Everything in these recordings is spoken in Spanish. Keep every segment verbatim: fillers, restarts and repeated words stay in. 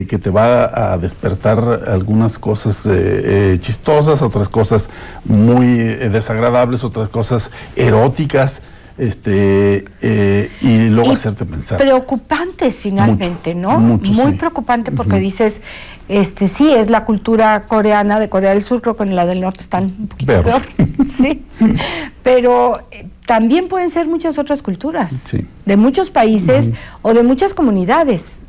que te va a despertar algunas cosas eh, eh, chistosas, otras cosas muy eh, desagradables, otras cosas eróticas, este eh, y luego y hacerte pensar. Preocupantes finalmente, mucho, ¿no? Mucho, muy sí. preocupante porque uh-huh. dices, este sí, es la cultura coreana de Corea del Sur, creo que en la del norte están un poquito Pero. peor, sí, pero eh, también pueden ser muchas otras culturas, sí. de muchos países uh-huh. o de muchas comunidades.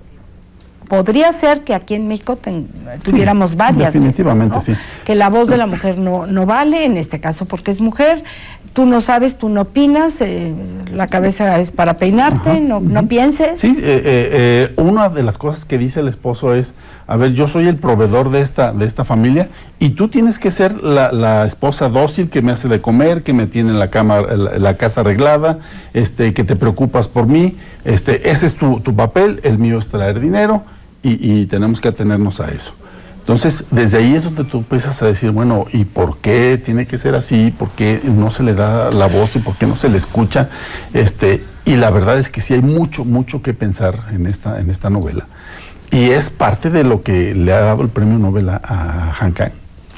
Podría ser que aquí en México ten, tuviéramos sí, varias definitivamente, de estas, ¿no? sí. Que la voz de la mujer no, no vale, en este caso porque es mujer, tú no sabes, tú no opinas, eh, la cabeza es para peinarte, Ajá, no, uh-huh. no pienses. Sí, eh, eh, una de las cosas que dice el esposo es, a ver, yo soy el proveedor de esta, de esta familia y tú tienes que ser la, la esposa dócil que me hace de comer, que me tiene en la cama, la, la casa arreglada, este, que te preocupas por mí, este, ese es tu, tu papel, el mío es traer dinero. Y, y tenemos que atenernos a eso. Entonces, desde ahí es donde tú empiezas a decir, bueno, ¿y por qué tiene que ser así? ¿Por qué no se le da la voz y por qué no se le escucha? Este, y la verdad es que sí hay mucho, mucho que pensar en esta, en esta novela. Y es parte de lo que le ha dado el premio Nobel a, a Han Kang.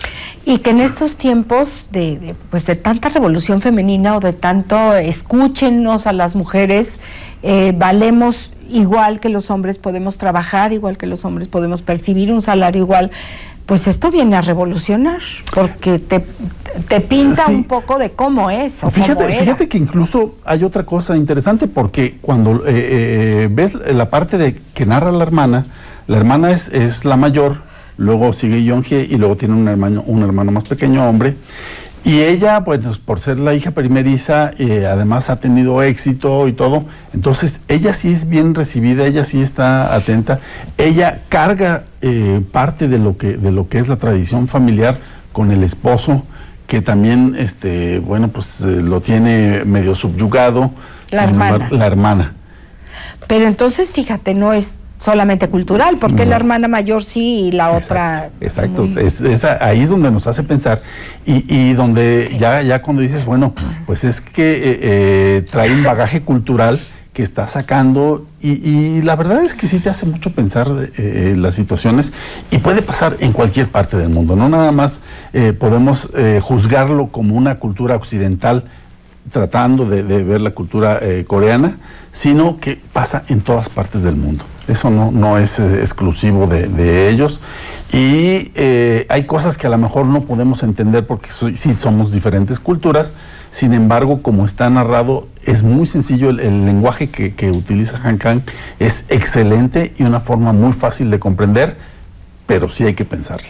Y que en estos tiempos de, de, pues de tanta revolución femenina o de tanto escúchenos a las mujeres, eh, valemos igual que los hombres, podemos trabajar igual que los hombres, podemos percibir un salario igual, pues esto viene a revolucionar, porque te, te pinta sí. un poco de cómo es o fíjate, cómo era. Fíjate que incluso hay otra cosa interesante, porque cuando eh, eh, ves la parte de que narra la hermana, la hermana es, es la mayor, luego sigue Yeonhye y luego tiene un hermano, un hermano más pequeño, hombre. Y ella, pues, por ser la hija primeriza, eh, además ha tenido éxito y todo, entonces ella sí es bien recibida, ella sí está atenta, ella carga eh, parte de lo que de lo que es la tradición familiar con el esposo, que también, este, bueno, pues eh, lo tiene medio subyugado. La hermana. Embargo, la hermana. Pero entonces, fíjate, no es solamente cultural, porque no. La hermana mayor sí y la exacto, otra... Exacto, muy... es, es, ahí es donde nos hace pensar y, y donde sí. ya, ya cuando dices, bueno, pues es que eh, eh, trae un bagaje cultural que está sacando y, y la verdad es que sí te hace mucho pensar eh, las situaciones y puede pasar en cualquier parte del mundo, no nada más eh, podemos eh, juzgarlo como una cultura occidental tratando de, de ver la cultura eh, coreana, sino que pasa en todas partes del mundo. Eso no, no es eh, exclusivo de, de ellos y eh, hay cosas que a lo mejor no podemos entender porque so, sí somos diferentes culturas, sin embargo, como está narrado, es muy sencillo, el, el lenguaje que, que utiliza Han Kang es excelente y una forma muy fácil de comprender, pero sí hay que pensarle.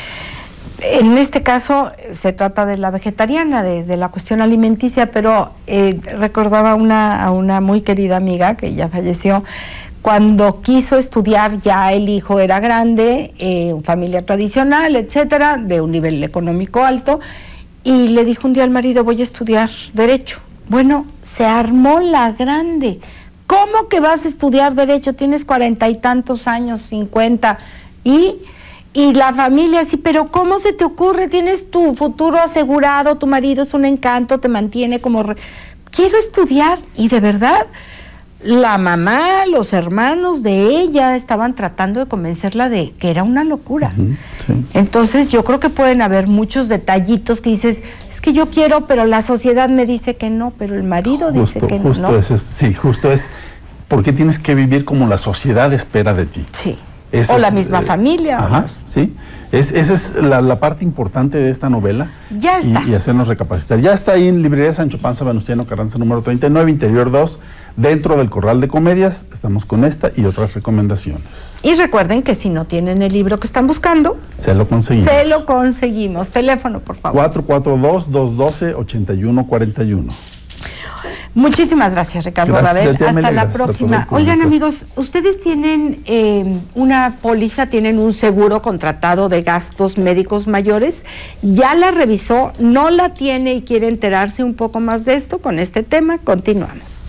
En este caso se trata de la vegetariana, de, de la cuestión alimenticia, pero eh, recordaba una, a una muy querida amiga que ya falleció, cuando quiso estudiar, ya el hijo era grande, eh, familia tradicional, etcétera, de un nivel económico alto, y le dijo un día al marido, voy a estudiar Derecho. Bueno, se armó la grande. ¿Cómo que vas a estudiar Derecho? Tienes cuarenta y tantos años, cincuenta, y... Y la familia así, pero ¿cómo se te ocurre? Tienes tu futuro asegurado, tu marido es un encanto, te mantiene como... Re... Quiero estudiar. Y de verdad, la mamá, los hermanos de ella estaban tratando de convencerla de que era una locura. Uh-huh, sí. Entonces yo creo que pueden haber muchos detallitos que dices, es que yo quiero, pero la sociedad me dice que no, pero el marido justo, dice que justo no. Es, es, sí, justo es, ¿por qué tienes que vivir como la sociedad espera de ti? Sí. Eso o la es, misma eh, familia. Ajá, sí. Es, esa es la, la parte importante de esta novela. Ya está. Y, y hacernos recapacitar. Ya está ahí en Librería Sancho Panza, Venustiano Carranza, número treinta y nueve, Interior dos, dentro del Corral de Comedias. Estamos con esta y otras recomendaciones. Y recuerden que si no tienen el libro que están buscando, se lo conseguimos. Se lo conseguimos. Teléfono, por favor. cuatro cuatro dos, dos uno dos, ocho uno cuatro uno. Muchísimas gracias, Ricardo Ravel. Hasta Amelia, la próxima. Oigan, amigos, ustedes tienen eh, una póliza, tienen un seguro contratado de gastos médicos mayores. Ya la revisó, no la tiene y quiere enterarse un poco más de esto. Con este tema, continuamos.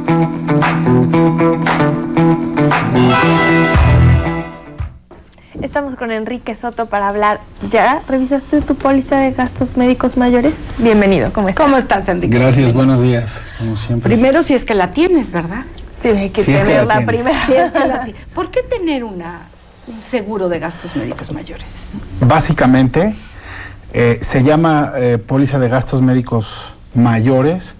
Estamos estamos con Enrique Soto para hablar. ¿Ya revisaste tu póliza de gastos médicos mayores? Bienvenido, ¿cómo estás? ¿Cómo estás, Enrique? Gracias, buenos días, como siempre. Primero, si es que la tienes, ¿verdad? Sí, hay que Si es que tener la la tiene. primera. Si es que la ti- ¿Por qué tener una, un seguro de gastos médicos mayores? Básicamente, eh, se llama eh, póliza de gastos médicos mayores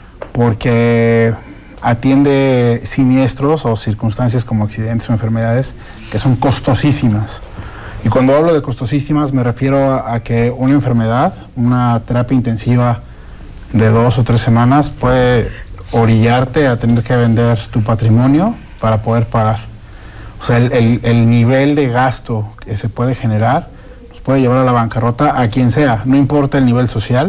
porque atiende siniestros o circunstancias como accidentes o enfermedades que son costosísimas. Y cuando hablo de costosísimas me refiero a, a que una enfermedad, una terapia intensiva de dos o tres semanas puede orillarte a tener que vender tu patrimonio para poder pagar. O sea, el, el, el nivel de gasto que se puede generar nos puede llevar a la bancarrota a quien sea, no importa el nivel social.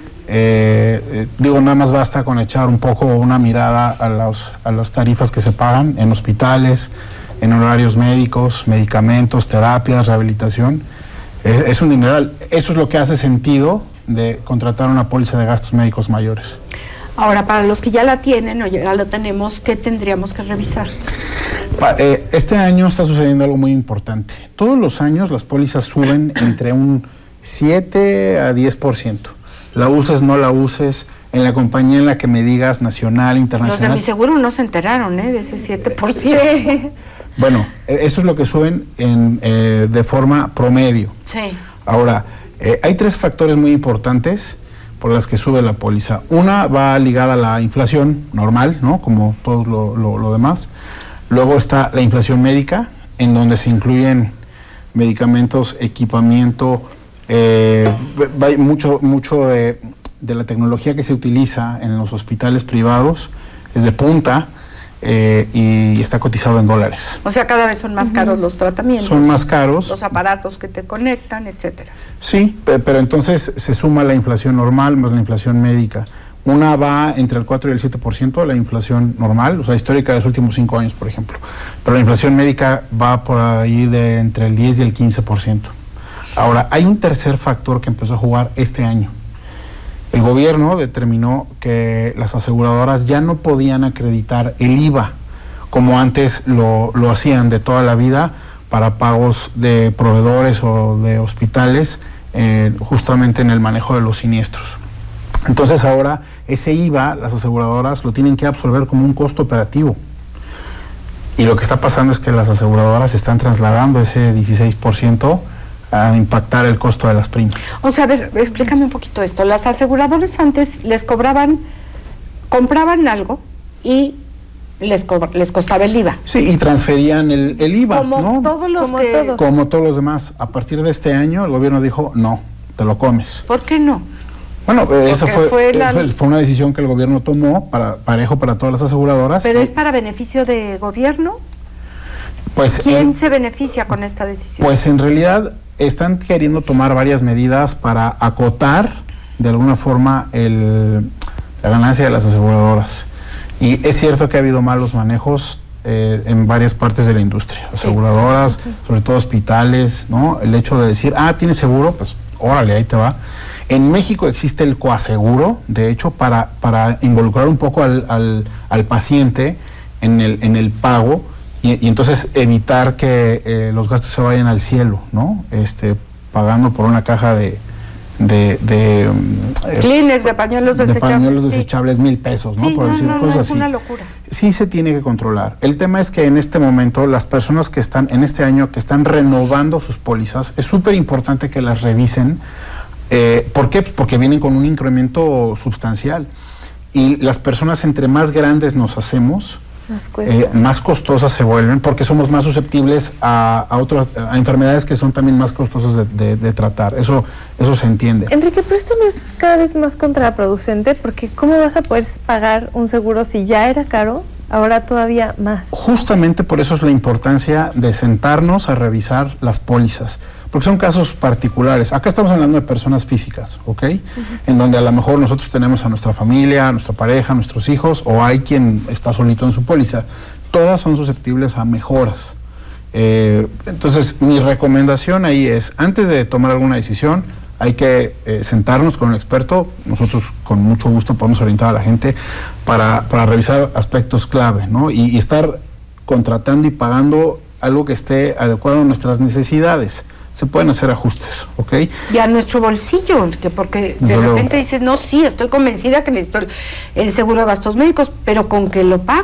Eh, eh, digo, nada más basta con echar un poco una mirada a, los, a las tarifas que se pagan en hospitales, en horarios médicos, medicamentos, terapias, rehabilitación. Eh, es un dineral. Eso es lo que hace sentido de contratar una póliza de gastos médicos mayores. Ahora, para los que ya la tienen o ya la tenemos, ¿qué tendríamos que revisar? Pa- eh, este año está sucediendo algo muy importante. Todos los años las pólizas suben entre un siete a diez por ciento. La uses, no la uses, en la compañía en la que me digas, nacional, internacional. Los de mi seguro no se enteraron, ¿eh? De ese siete por ciento. Sí. Bueno, eh, eso es lo que suben en, eh, de forma promedio. Sí. Ahora, eh, hay tres factores muy importantes por las que sube la póliza. Una va ligada a la inflación normal, ¿no? Como todo lo, lo, lo demás. Luego está la inflación médica, en donde se incluyen medicamentos, equipamiento, eh, va- mucho, mucho de, de la tecnología que se utiliza en los hospitales privados es de punta eh, y está cotizado en dólares. O sea, cada vez son más caros los tratamientos. Son más caros. Los aparatos que te conectan, etcétera. Sí, pe- pero entonces se suma la inflación normal más la inflación médica. Una va entre el cuatro y el siete por ciento, la inflación normal, o sea, histórica de los últimos cinco años, por ejemplo. Pero la inflación médica va por ahí de entre el diez y el quince por ciento. Ahora, hay un tercer factor que empezó a jugar este año. El gobierno determinó que las aseguradoras ya no podían acreditar el I V A, como antes lo, lo hacían de toda la vida, para pagos de proveedores o de hospitales, eh, justamente en el manejo de los siniestros. Entonces ahora ese I V A las aseguradoras lo tienen que absorber como un costo operativo. Y lo que está pasando es que las aseguradoras están trasladando ese dieciséis por ciento a impactar el costo de las primas. O sea, a ver, explícame un poquito esto. Las aseguradoras antes les cobraban, compraban algo y les, co- les costaba el I V A. Sí, y transferían el, el I V A, Como ¿no? todos los Como que... todos. Como todos los demás. A partir de este año el gobierno dijo, no, te lo comes. ¿Por qué no? Bueno, eh, esa Porque fue, fue la- fue, fue una decisión que el gobierno tomó para parejo para todas las aseguradoras. ¿Pero Y, es para beneficio de gobierno? pues, ¿Quién en, se beneficia con esta decisión? pues en realidad están queriendo tomar varias medidas para acotar de alguna forma el, la ganancia de las aseguradoras. Y es cierto que ha habido malos manejos eh, en varias partes de la industria, aseguradoras, sobre todo hospitales, ¿no? El hecho de decir, ah, ¿tienes seguro? Pues órale, ahí te va. En México existe el coaseguro, de hecho, para, para involucrar un poco al, al, al paciente en el, en el pago y, y entonces evitar que eh, los gastos se vayan al cielo, ¿no? Este, pagando por una caja de... de, de um, eh, Kleenex, de pañuelos de desechables. pañuelos sí. desechables, mil pesos, ¿no? Sí, por no, decir no, no, cosas es así. una locura. Sí se tiene que controlar. El tema es que en este momento las personas que están en este año que están renovando sus pólizas, es súper importante que las revisen. Eh, ¿Por qué? Porque vienen con un incremento sustancial. Y las personas entre más grandes nos hacemos, Más cuesta. eh, más costosas se vuelven porque somos más susceptibles a, a, otras, a enfermedades que son también más costosas de, de, de tratar. Eso, eso se entiende. Enrique, pero esto no es cada vez más contraproducente, porque ¿cómo vas a poder pagar un seguro si ya era caro, ahora todavía más? Justamente por eso es la importancia de sentarnos a revisar las pólizas, porque son casos particulares. Acá estamos hablando de personas físicas, ¿ok? Uh-huh. En donde a lo mejor nosotros tenemos a nuestra familia, a nuestra pareja, a nuestros hijos, o hay quien está solito en su póliza. Todas son susceptibles a mejoras. Eh, entonces, mi recomendación ahí es, antes de tomar alguna decisión, hay que eh, sentarnos con un experto. Nosotros con mucho gusto podemos orientar a la gente para, para revisar aspectos clave, ¿no? Y, y estar contratando y pagando algo que esté adecuado a nuestras necesidades. Se pueden hacer ajustes, ¿ok? Y a nuestro bolsillo, que porque de Desde repente luego. dices, no, sí, estoy convencida que necesito el, el seguro de gastos médicos, pero con que lo pago.